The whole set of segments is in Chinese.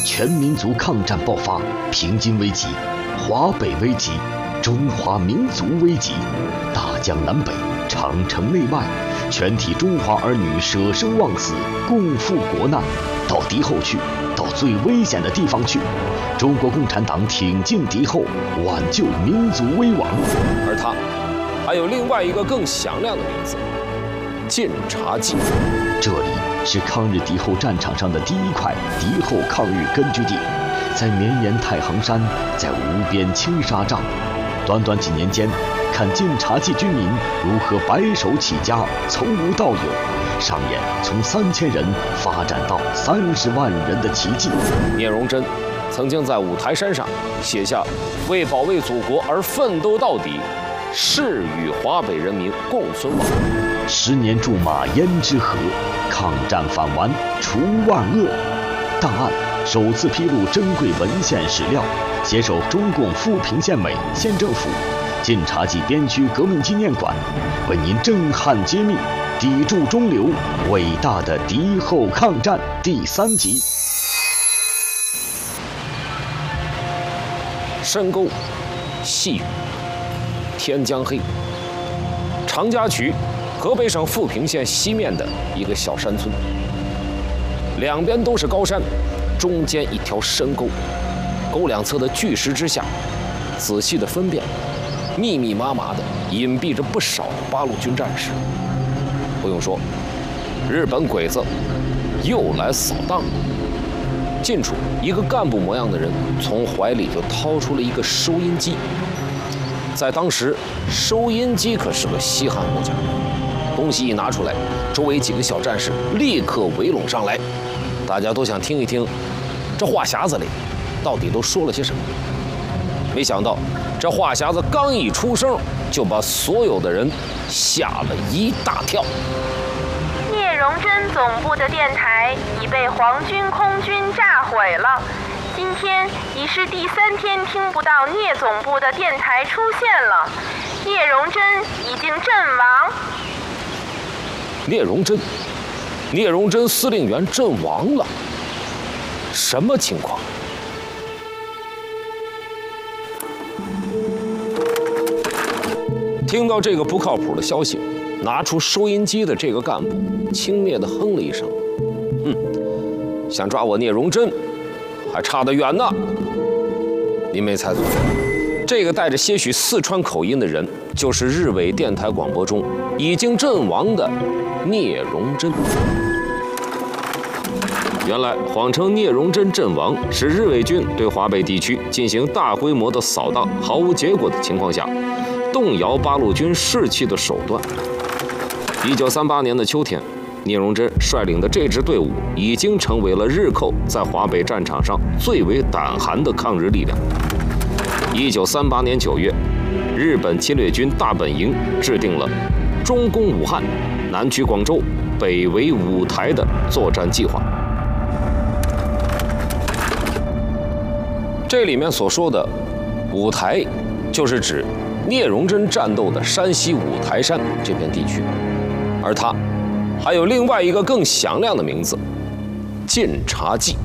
全民族抗战爆发，平津危急，华北危急，中华民族危急，大江南北，长城内外，全体中华儿女舍生忘死，共赴国难，到敌后去，到最危险的地方去。中国共产党挺进敌后，挽救民族危亡。 而他还有另外一个更响亮的名字——晋察冀。 这里是抗日敌后战场上的第一块敌后抗日根据地，在绵延太行山，在无边青纱帐，短短几年间，看晋察冀军民如何白手起家，从无到有，上演从3000人发展到30万人的奇迹。 聂荣臻曾经在五台山上写下“为保卫祖国而奋斗到底，誓与华北人民共存亡 ”10年驻马焉支河，抗战反完除万恶。档案首次披露珍贵文献史料，携手中共富平县委县政府、晋察冀边区革命纪念馆，为您震撼揭秘砥柱中流伟大的敌后抗战第3集。 深沟、细雨、天将黑。长家渠，河北省富平县西面的一个小山村，两边都是高山，中间一条深沟，沟两侧的巨石之下，仔细的分辨，密密麻麻的隐蔽着不少八路军战士。不用说，日本鬼子又来扫荡。近处，一个干部模样的人从怀里就掏出了一个收音机。在当时，收音机可是个稀罕物件，东西一拿出来，周围几个小战士立刻围拢上来，大家都想听一听这话匣子里到底都说了些什么。没想到，这话匣子刚一出声，就把所有的人吓了一大跳。 聂荣臻总部的电台已被皇军空军炸毁了，今天已是第3天听不到聂总部的电台出现了，聂荣臻已经阵亡。 聂荣臻司令员阵亡了，什么情况？听到这个不靠谱的消息，拿出收音机的这个干部轻蔑地哼了一声：“想抓我聂荣臻，还差得远呢。”您没猜错，这个带着些许四川口音的人，就是日伪电台广播中已经阵亡的聂荣臻。原来，谎称聂荣臻阵亡是日伪军对华北地区进行大规模的扫荡毫无结果的情况下，动摇八路军士气的手段。1938年的秋天，聂荣臻率领的这支队伍已经成为了日寇在华北战场上最为胆寒的抗日力量。1938年9月，日本侵略军大本营制定了中攻武汉、南取广州、北围五台的作战计划。这里面所说的五台，就是指聂荣臻战斗的山西五台山这片地区，而他还有另外一个更响亮的名字——晋察冀。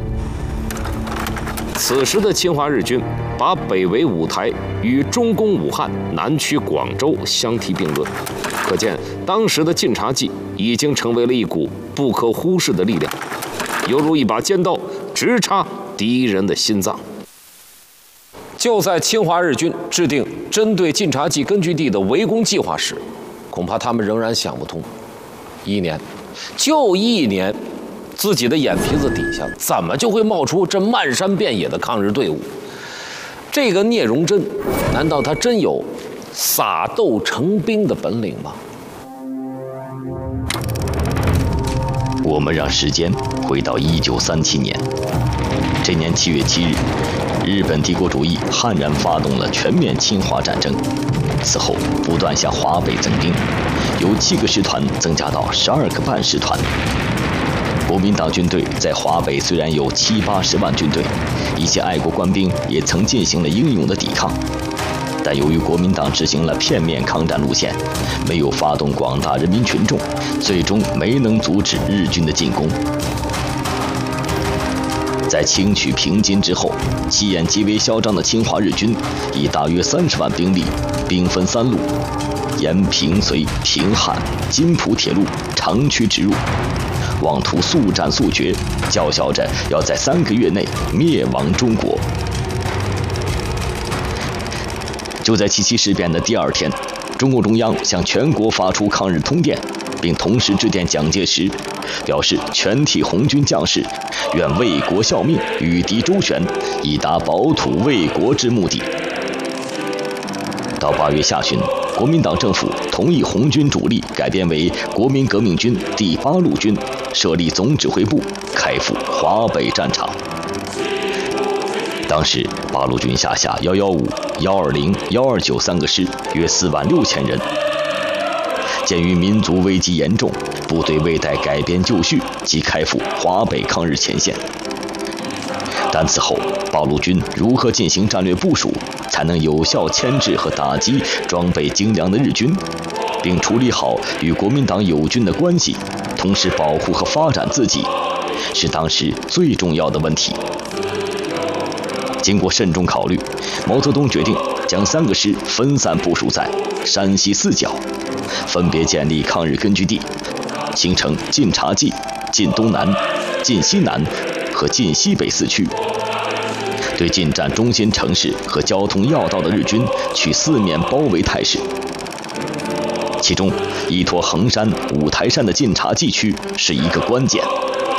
此时的侵华日军把北围五台与中攻武汉、南取广州相提并论，可见当时的晋察冀已经成为了一股不可忽视的力量，犹如一把尖刀直插敌人的心脏。就在侵华日军制定针对晋察冀根据地的围攻计划时，恐怕他们仍然想不通，1年，就1年，自己的眼皮子底下怎么就会冒出这漫山遍野的抗日队伍？这个聂荣臻，难道他真有撒豆成兵的本领吗？ 我们让时间回到1937年，这年7月7日，日本帝国主义悍然发动了全面侵华战争。此后不断向华北增兵，由7个师团增加到12个半师团。国民党军队在华北虽然有70-80万军队，一些爱国官兵也曾进行了英勇的抵抗，但由于国民党执行了片面抗战路线，没有发动广大人民群众，最终没能阻止日军的进攻。 在轻取平津之后，气焰极为嚣张的侵华日军以大约30万兵力，兵分3路，沿平绥、平汉、津浦铁路长驱直入，妄图速战速决，叫嚣着要在3个月内灭亡中国。就在7·7事变的第2天，中共中央向全国发出抗日通电，并同时致电蒋介石，表示全体红军将士愿为国效命，与敌周旋，以达保土卫国之目的。到8月下旬，国民党政府同意红军主力改编为国民革命军第8路军，设立总指挥部，开赴华北战场。当时8路军下辖115、120、129三个师，约4万6千人。鉴于民族危机严重，部队未待改编就绪，即开赴华北抗日前线。但此后8路军如何进行战略部署，才能有效牵制和打击装备精良的日军，并处理好与国民党友军的关系，同时保护和发展自己，是当时最重要的问题。经过慎重考虑，毛泽东决定将3个师分散部署在山西4角，分别建立抗日根据地，形成晋察冀、晋东南、晋西南和晋西北4区，对进占中心城市和交通要道的日军取4面包围态势。其中，依托衡山、五台山的晋察冀区是一个关键。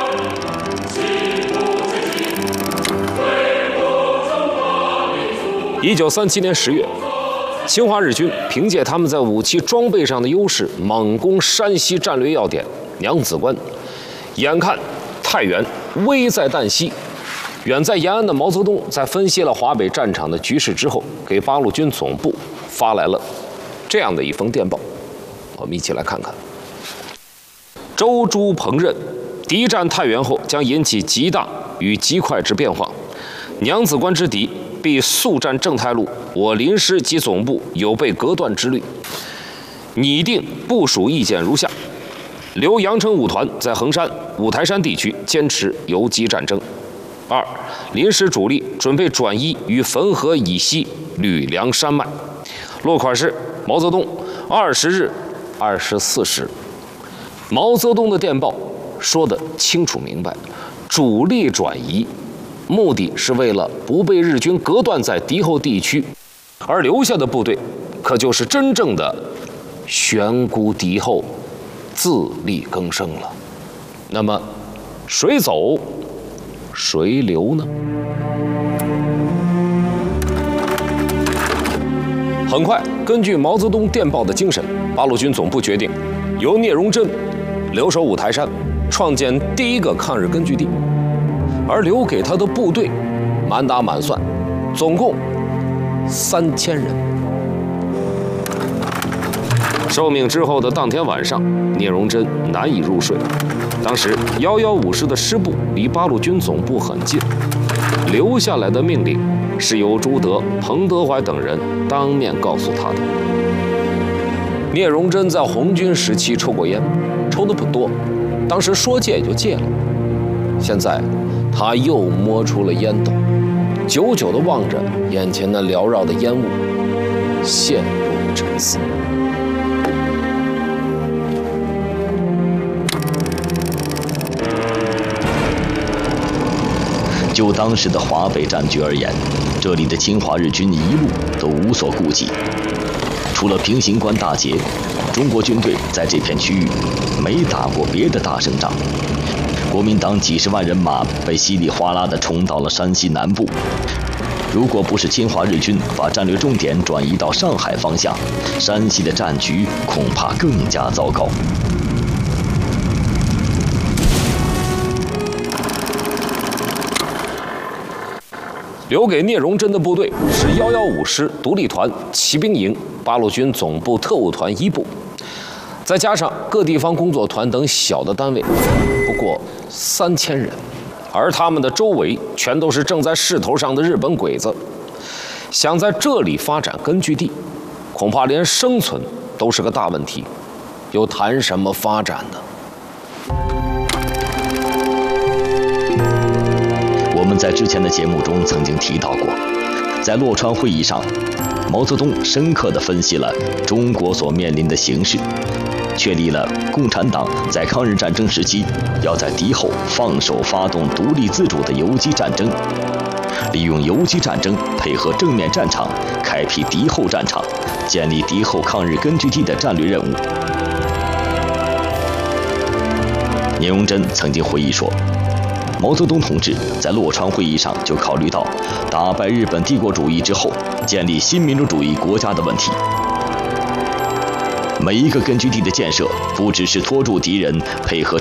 1937年10月，侵华日军凭借他们在武器装备上的优势，猛攻山西战略要点娘子关。眼看太原危在旦夕，远在延安的毛泽东在分析了华北战场的局势之后，给8路军总部发来了这样的一封电报。我们一起来看看。周诸彭任，敌占太原后将引起极大与极快之变化，娘子关之敌必速占正太路，我临师及总部有备隔断之虑。拟定部署意见如下：留杨成武团在衡山、五台山地区坚持游击战争。2. 临时主力准备转移于汾河以西吕梁山脉。落款是毛泽东20日24时。毛泽东的电报说得清楚明白，主力转移目的是为了不被日军隔断在敌后地区，而留下的部队可就是真正的悬孤敌后，自力更生了。那么谁走谁留呢？很快，根据毛泽东电报的精神，8路军总部决定由聂荣臻留守五台山，创建第一个抗日根据地，而留给他的部队满打满算总共3000人。受命之后的当天晚上，聂荣臻难以入睡。当时115师的师部离8路军总部很近，留下来的命令是由朱德、彭德怀等人当面告诉他的。聂荣臻在红军时期抽过烟，抽得不多，当时说戒也就戒了。现在他又摸出了烟斗，久久地望着眼前那缭绕的烟雾，陷入沉思。 就当时的华北战局而言，这里的侵华日军一路都无所顾忌。除了平型关大捷，中国军队在这片区域没打过别的大胜仗。国民党几十万人马被稀里哗啦地冲到了山西南部。如果不是侵华日军把战略重点转移到上海方向，山西的战局恐怕更加糟糕。 留给聂荣臻的部队是115师独立团骑兵营8路军总部特务团1部，再加上各地方工作团等小的单位，不过3000人，而他们的周围全都是正在势头上的日本鬼子，想在这里发展根据地，恐怕连生存都是个大问题，又谈什么发展呢？ 我们在之前的节目中曾经提到过，在洛川会议上，毛泽东深刻地分析了中国所面临的形势，确立了共产党在抗日战争时期要在敌后放手发动独立自主的游击战争，利用游击战争配合正面战场，开辟敌后战场，建立敌后抗日根据地的战略任务。聂荣臻曾经回忆说，毛泽东同志在洛川会议上就考虑到打败日本帝国主义之后建立新民主主义国家的问题。每一个根据地的建设，不只是拖住敌人，配合